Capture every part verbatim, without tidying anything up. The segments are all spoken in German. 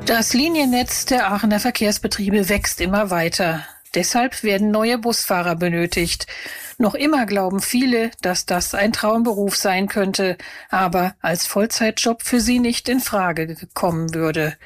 Das Liniennetz der Aachener Verkehrsbetriebe wächst immer weiter. Deshalb werden neue Busfahrer benötigt. Noch immer glauben viele, dass das ein Traumberuf sein könnte, aber als Vollzeitjob für sie nicht in Frage kommen würde.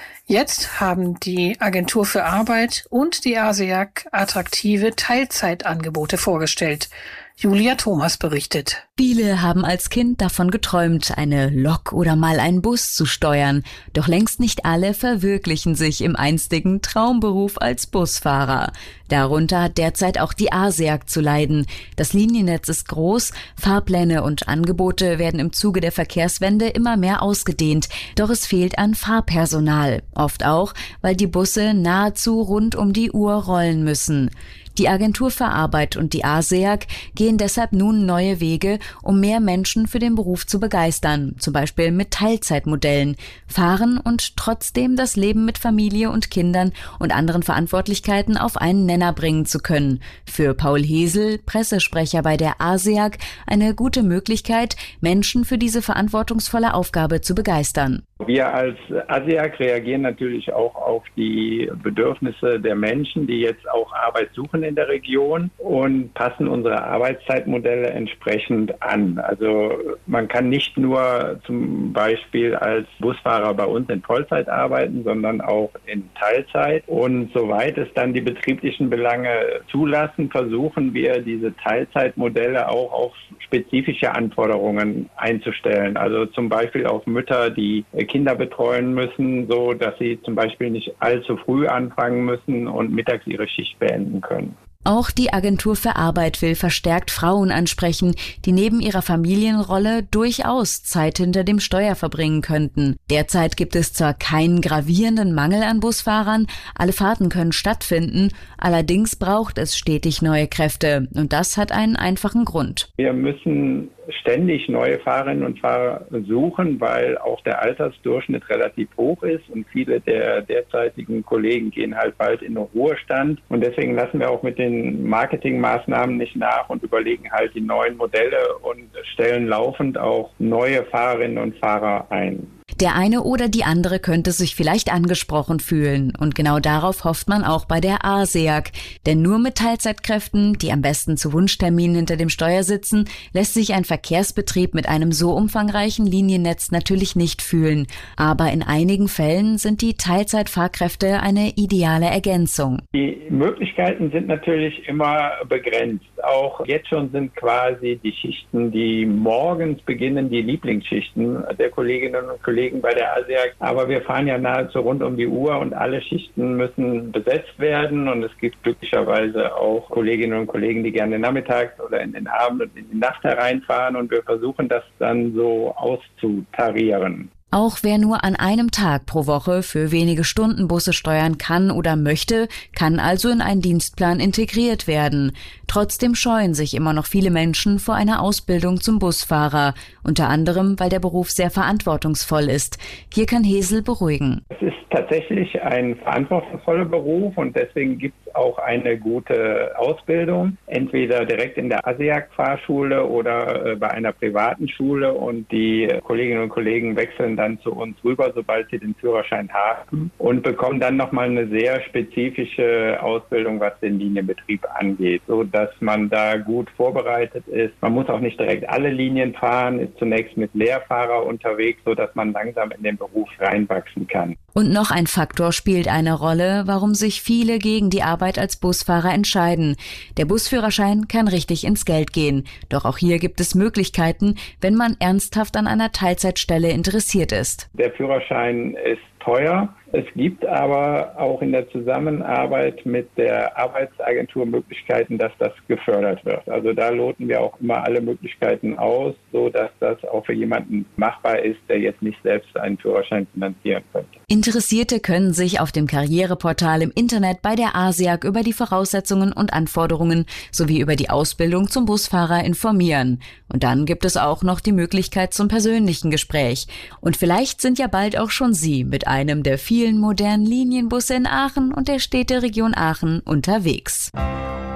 Jetzt haben die Agentur für Arbeit und die A S E A G attraktive Teilzeitangebote vorgestellt. Julia Thomas berichtet. Viele haben als Kind davon geträumt, eine Lok oder mal einen Bus zu steuern. Doch längst nicht alle verwirklichen sich im einstigen Traumberuf als Busfahrer. Darunter hat derzeit auch die A S E A G zu leiden. Das Liniennetz ist groß, Fahrpläne und Angebote werden im Zuge der Verkehrswende immer mehr ausgedehnt. Doch es fehlt an Fahrpersonal. Oft auch, weil die Busse nahezu rund um die Uhr rollen müssen. Die Agentur für Arbeit und die A S E A G gehen deshalb nun neue Wege, um mehr Menschen für den Beruf zu begeistern, zum Beispiel mit Teilzeitmodellen, fahren und trotzdem das Leben mit Familie und Kindern und anderen Verantwortlichkeiten auf einen Nenner bringen zu können. Für Paul Hesel, Pressesprecher bei der A S E A G, eine gute Möglichkeit, Menschen für diese verantwortungsvolle Aufgabe zu begeistern. Wir als A S E A G reagieren natürlich auch auf die Bedürfnisse der Menschen, die jetzt auch Arbeit suchen in der Region, und passen unsere Arbeitszeitmodelle entsprechend an. Also man kann nicht nur zum Beispiel als Busfahrer bei uns in Vollzeit arbeiten, sondern auch in Teilzeit. Und soweit es dann die betrieblichen Belange zulassen, versuchen wir, diese Teilzeitmodelle auch auf spezifische Anforderungen einzustellen. Also zum Beispiel auf Mütter, die Kinder betreuen müssen, so dass sie zum Beispiel nicht allzu früh anfangen müssen und mittags ihre Schicht beenden können. Auch die Agentur für Arbeit will verstärkt Frauen ansprechen, die neben ihrer Familienrolle durchaus Zeit hinter dem Steuer verbringen könnten. Derzeit gibt es zwar keinen gravierenden Mangel an Busfahrern, alle Fahrten können stattfinden, allerdings braucht es stetig neue Kräfte und das hat einen einfachen Grund. Wir müssen ständig neue Fahrerinnen und Fahrer suchen, weil auch der Altersdurchschnitt relativ hoch ist und viele der derzeitigen Kollegen gehen halt bald in den Ruhestand, und deswegen lassen wir auch mit den Marketingmaßnahmen nicht nach und überlegen halt die neuen Modelle und stellen laufend auch neue Fahrerinnen und Fahrer ein. Der eine oder die andere könnte sich vielleicht angesprochen fühlen und genau darauf hofft man auch bei der A S E A G. Denn nur mit Teilzeitkräften, die am besten zu Wunschterminen hinter dem Steuer sitzen, lässt sich ein Verkehrsbetrieb mit einem so umfangreichen Liniennetz natürlich nicht fühlen. Aber in einigen Fällen sind die Teilzeitfahrkräfte eine ideale Ergänzung. Die Möglichkeiten sind natürlich immer begrenzt. Auch jetzt schon sind quasi die Schichten, die morgens beginnen, die Lieblingsschichten der Kolleginnen und Kollegen bei der A S E A G. Aber wir fahren ja nahezu rund um die Uhr und alle Schichten müssen besetzt werden. Und es gibt glücklicherweise auch Kolleginnen und Kollegen, die gerne nachmittags oder in den Abend und in die Nacht hereinfahren. Und wir versuchen das dann so auszutarieren. Auch wer nur an einem Tag pro Woche für wenige Stunden Busse steuern kann oder möchte, kann also in einen Dienstplan integriert werden. Trotzdem scheuen sich immer noch viele Menschen vor einer Ausbildung zum Busfahrer, unter anderem, weil der Beruf sehr verantwortungsvoll ist. Hier kann Hesel beruhigen. Es ist tatsächlich ein verantwortungsvoller Beruf und deswegen gibt es auch eine gute Ausbildung, entweder direkt in der A S E A G-Fahrschule oder bei einer privaten Schule, und die Kolleginnen und Kollegen wechseln dann zu uns rüber, sobald sie den Führerschein haben, und bekommen dann nochmal eine sehr spezifische Ausbildung, was den Linienbetrieb angeht, so dass man da gut vorbereitet ist. Man muss auch nicht direkt alle Linien fahren, ist zunächst mit Lehrfahrer unterwegs, so dass man langsam in den Beruf reinwachsen kann. Und noch ein Faktor spielt eine Rolle, warum sich viele gegen die Arbeit als Busfahrer entscheiden. Der Busführerschein kann richtig ins Geld gehen. Doch auch hier gibt es Möglichkeiten, wenn man ernsthaft an einer Teilzeitstelle interessiert ist. Der Führerschein ist teuer. Es gibt aber auch in der Zusammenarbeit mit der Arbeitsagentur Möglichkeiten, dass das gefördert wird. Also da loten wir auch immer alle Möglichkeiten aus, so dass das auch für jemanden machbar ist, der jetzt nicht selbst einen Führerschein finanzieren könnte. Interessierte können sich auf dem Karriereportal im Internet bei der A S E A G über die Voraussetzungen und Anforderungen sowie über die Ausbildung zum Busfahrer informieren. Und dann gibt es auch noch die Möglichkeit zum persönlichen Gespräch. Und vielleicht sind ja bald auch schon Sie mit einem der vielen modernen Linienbusse in Aachen und der Städteregion Aachen unterwegs.